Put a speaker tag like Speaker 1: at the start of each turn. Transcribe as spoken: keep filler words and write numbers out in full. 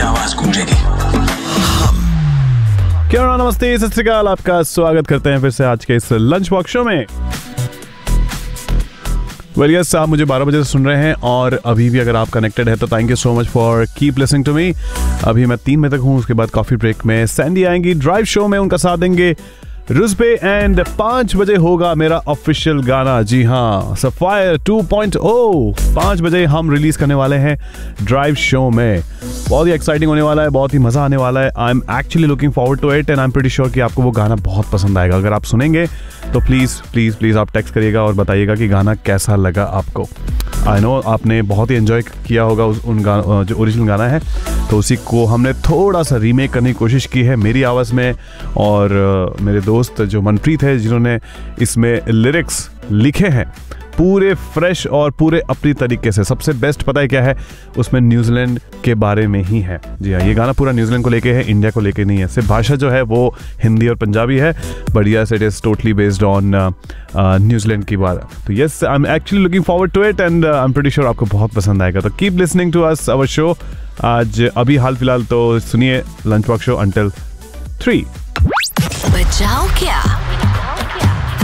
Speaker 1: आवाज गूंजेगी।
Speaker 2: क्या नमस्ते, सत श्री अकाल, आपका स्वागत करते हैं फिर से आज के इस लंच बॉक्स शो में। वेल यस, आप मुझे बारह बजे से सुन रहे हैं और अभी भी अगर आप कनेक्टेड है तो thank you so much for keep listening to me. अभी मैं तीन बजे तक हूँ, उसके बाद कॉफी ब्रेक में सैंडी आएंगी, ड्राइव शो में उनका साथ देंगे रुजबे, एंड पाँच बजे होगा मेरा ऑफिशियल गाना। जी हाँ, सफायर टू पॉइंट ओ पाँच बजे हम रिलीज करने वाले हैं ड्राइव शो में। बहुत ही एक्साइटिंग होने वाला है, बहुत ही मजा आने वाला है। I am actually looking forward to it and I am pretty sure कि आपको वो गाना बहुत पसंद आएगा। अगर आप सुनेंगे तो प्लीज प्लीज प्लीज आप टेक्स्ट करिएगा और बताइएगा कि गाना कैसा लगा आपको। आई नो आपने बहुत ही एंजॉय किया होगा उस उन गाना, जो ओरिजिनल गाना है, तो उसी को हमने थोड़ा सा रीमेक करने की कोशिश की है मेरी आवाज़ में। और uh, मेरे दोस्त जो मनप्रीत है, जिन्होंने इसमें लिरिक्स लिखे हैं पूरे फ्रेश और पूरे अपनी तरीके से। सबसे बेस्ट पता है क्या है, उसमें न्यूजीलैंड के बारे में ही है। जी हाँ, ये गाना पूरा न्यूजीलैंड को लेके है, इंडिया को लेके नहीं है। सिर्फ भाषा जो है वो हिंदी और पंजाबी है, but yes it is totally based on New Zealand की बात। तो yes, I am actually looking forward to it and I am pretty sure आपको बहुत पसंद आएगा। तो keep listening to us our show. आज अभी हाल फिलहाल तो सुनिए lunch box show until three.
Speaker 3: बचाओ क्या